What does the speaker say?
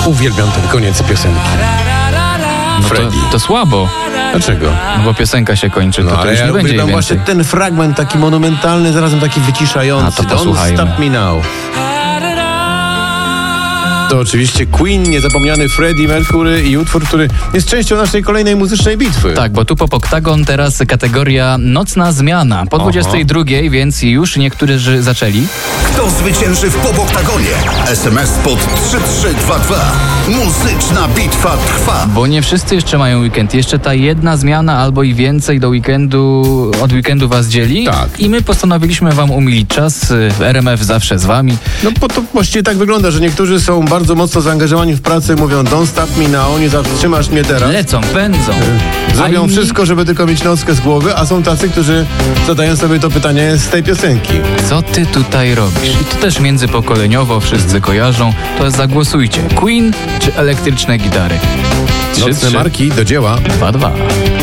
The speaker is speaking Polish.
Uwielbiam ten koniec piosenki. No Freddie. to słabo, Dlaczego? no bo piosenka się kończy, No to ale już ja nie będzie jej uwielbiam więcej. właśnie ten fragment taki monumentalny, zarazem taki wyciszający. A to Don't posłuchajmy. Stop Me Now. To oczywiście Queen, niezapomniany Freddie Mercury i utwór, który jest częścią naszej kolejnej muzycznej bitwy. Tak, bo tu po Oktagon teraz kategoria nocna zmiana. Po 22, więc już niektórzy zaczęli. Kto zwycięży w Pop-Oktagonie? SMS pod 3322. Muzyczna bitwa trwa. Bo nie wszyscy jeszcze mają weekend. Jeszcze ta jedna zmiana albo i więcej do weekendu, od weekendu was dzieli. Tak. I my postanowiliśmy wam umilić czas. RMF zawsze z wami. No bo to właściwie tak wygląda, że niektórzy są bardzo mocno zaangażowani w pracę i mówią don't stop me now, nie zatrzymasz mnie teraz. Lecą, pędzą. Zrobią A inni- wszystko, żeby tylko mieć nockę z głowy, a są tacy, którzy zadają sobie to pytanie z tej piosenki. Co ty tutaj robisz? I to też międzypokoleniowo wszyscy kojarzą. To zagłosujcie. Queen czy elektryczne gitary? Nocne marki do dzieła. 2-2.